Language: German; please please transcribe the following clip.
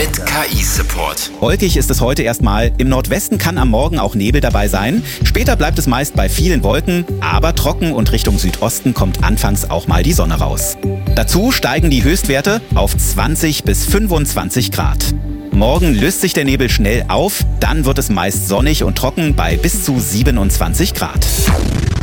mit KI-Support. Wolkig ist es heute erstmal. Im Nordwesten kann am Morgen auch Nebel dabei sein. Später bleibt es meist bei vielen Wolken, aber trocken und Richtung Südosten kommt anfangs auch mal die Sonne raus. Dazu steigen die Höchstwerte auf 20 bis 25 Grad. Morgen löst sich der Nebel schnell auf, dann wird es meist sonnig und trocken bei bis zu 27 Grad.